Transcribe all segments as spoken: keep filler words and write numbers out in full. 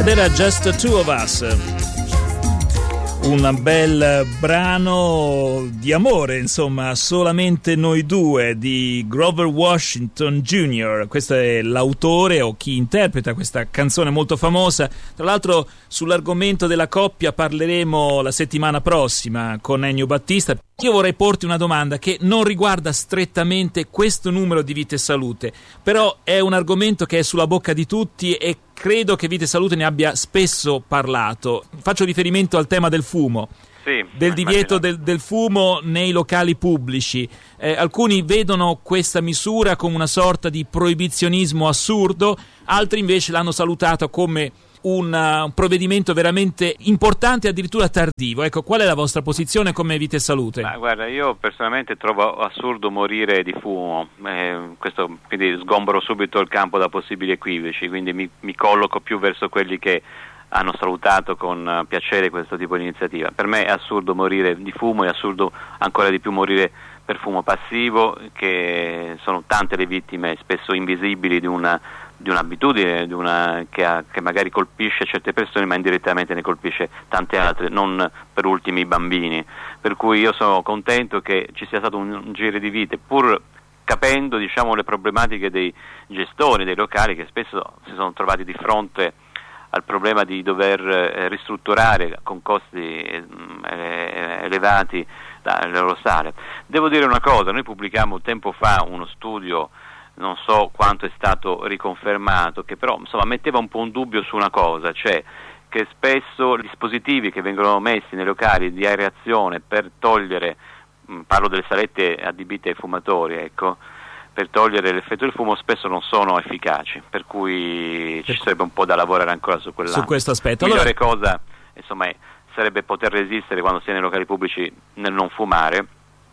Ed era Just the Two of Us, un bel brano di amore, insomma, solamente noi due, di Grover Washington junior Questo è l'autore o chi interpreta questa canzone molto famosa. Tra l'altro sull'argomento della coppia parleremo la settimana prossima con Ennio Battista. Io vorrei porti una domanda che non riguarda strettamente questo numero di Vita e Salute, però è un argomento che è sulla bocca di tutti e credo che Vita e Salute ne abbia spesso parlato. Faccio riferimento al tema del fumo, sì, del divieto del, del fumo nei locali pubblici. Eh, alcuni vedono questa misura come una sorta di proibizionismo assurdo, altri invece l'hanno salutato come un, uh, un provvedimento veramente importante, addirittura tardivo. Ecco, qual è la vostra posizione come Vita e Salute? Ma guarda, io personalmente trovo assurdo morire di fumo, eh, questo, quindi sgombro subito il campo da possibili equivoci, quindi mi, mi colloco più verso quelli che hanno salutato con uh, piacere questo tipo di iniziativa. Per me è assurdo morire di fumo, è assurdo ancora di più morire per fumo passivo, che sono tante le vittime, spesso invisibili, di una di un'abitudine di una, che, ha, che magari colpisce certe persone ma indirettamente ne colpisce tante altre, non per ultimi i bambini, per cui io sono contento che ci sia stato un, un giro di vite, pur capendo, diciamo, le problematiche dei gestori dei locali che spesso si sono trovati di fronte al problema di dover eh, ristrutturare con costi eh, elevati le loro sale. Devo dire una cosa, noi pubblicammo tempo fa uno studio, non so quanto è stato riconfermato, che però insomma metteva un po' un dubbio su una cosa, cioè che spesso i dispositivi che vengono messi nei locali di aerazione per togliere, mh, parlo delle salette adibite ai fumatori, ecco, per togliere l'effetto del fumo, spesso non sono efficaci, per cui ci sarebbe un po' da lavorare ancora su quella. Su questo aspetto. La migliore allora... cosa, insomma, sarebbe poter resistere quando si è nei locali pubblici nel non fumare,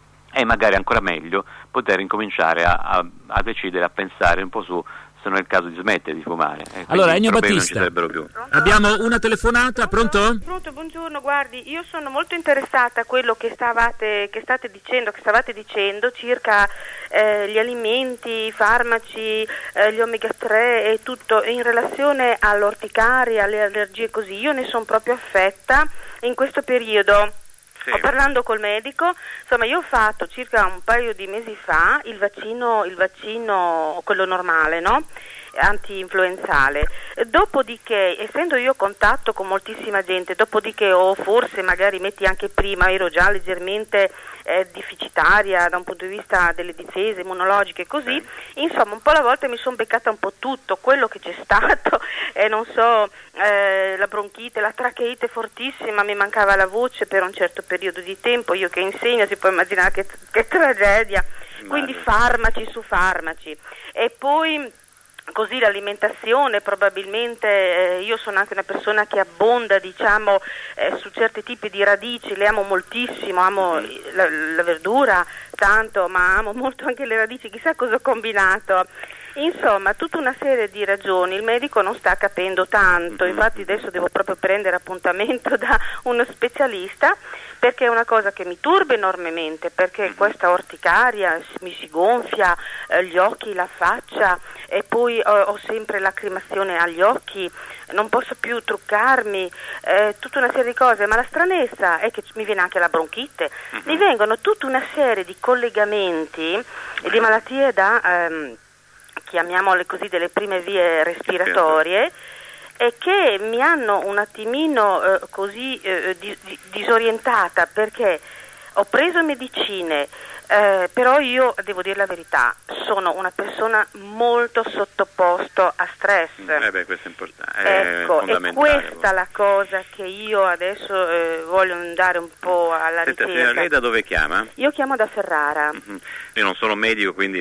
e magari ancora meglio poter incominciare a, a, a decidere, a pensare un po' su se non è il caso di smettere di fumare. Eh, allora, Ennio Battista, più. abbiamo una telefonata, pronto? Pronto, buongiorno, guardi, io sono molto interessata a quello che stavate, che state dicendo, che stavate dicendo circa eh, gli alimenti, i farmaci, eh, gli omega tre e tutto in relazione all'orticaria, alle allergie così. Io ne sono proprio affetta in questo periodo. Sì. Ho parlando col medico, insomma io ho fatto circa un paio di mesi fa il vaccino, il vaccino quello normale, no? Anti-influenzale. Dopodiché, essendo io a contatto con moltissima gente, dopodiché o forse magari metti anche prima, ero già leggermente eh, deficitaria da un punto di vista delle difese immunologiche, così, insomma un po' alla volta mi sono beccata un po' tutto quello che c'è stato, e eh, non so, eh, la bronchite, la tracheite fortissima, mi mancava la voce per un certo periodo di tempo, io che insegno si può immaginare che, che tragedia, quindi farmaci su farmaci, e poi così l'alimentazione probabilmente, eh, io sono anche una persona che abbonda, diciamo, eh, su certi tipi di radici, le amo moltissimo, amo la, la verdura tanto, ma amo molto anche le radici, chissà cosa ho combinato. Insomma, tutta una serie di ragioni, il medico non sta capendo tanto, infatti adesso devo proprio prendere appuntamento da uno specialista, perché è una cosa che mi turba enormemente, perché questa orticaria mi si gonfia, eh, gli occhi, la faccia, e poi eh, ho sempre lacrimazione agli occhi, non posso più truccarmi, eh, tutta una serie di cose, ma la stranezza è che mi viene anche la bronchite, mi vengono tutta una serie di collegamenti e di malattie da... Ehm, chiamiamole così, delle prime vie respiratorie, e che mi hanno un attimino eh, così eh, di, di, disorientata, perché ho preso medicine, eh, però io devo dire la verità, sono una persona molto sottoposto a stress. Eh beh, questo è importante. È ecco, è questa la cosa che io adesso eh, voglio andare un po' alla Senta, ricerca. signora, lei da dove chiama? Io chiamo da Ferrara. Mm-hmm. Io non sono medico, quindi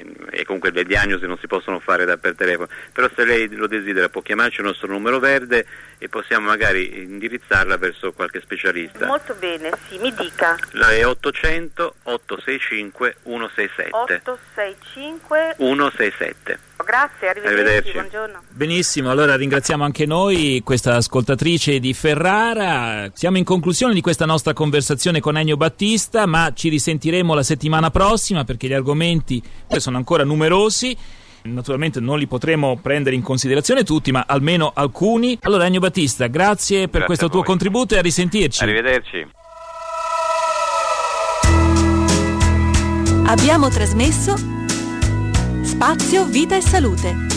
e comunque le diagnosi non si possono fare da per telefono, però se lei lo desidera può chiamarci il nostro numero verde e possiamo magari indirizzarla verso qualche specialista. Molto bene, sì, mi dica. La è ottocento otto sei cinque uno sei sette. otto sei cinque uno sei sette. Grazie, arrivederci, arrivederci. Buongiorno. Benissimo, allora ringraziamo anche noi questa ascoltatrice di Ferrara. Siamo in conclusione di questa nostra conversazione con Ennio Battista, ma ci risentiremo la settimana prossima perché gli argomenti sono ancora numerosi. Naturalmente non li potremo prendere in considerazione tutti, ma almeno alcuni. Allora Ennio Battista, grazie per Grazie questo tuo contributo e a risentirci. Arrivederci. Abbiamo trasmesso Spazio, Vita e Salute.